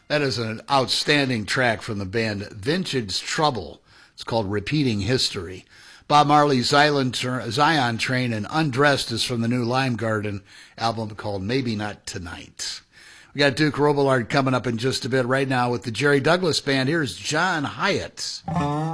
That is an outstanding track from the band Vintage Trouble. It's called Repeating History. Bob Marley's Zion Train and Undressed is from the new Lime Garden album called Maybe Not Tonight. We got Duke Robillard coming up in just a bit right now with the Jerry Douglas Band. Here's John Hyatt.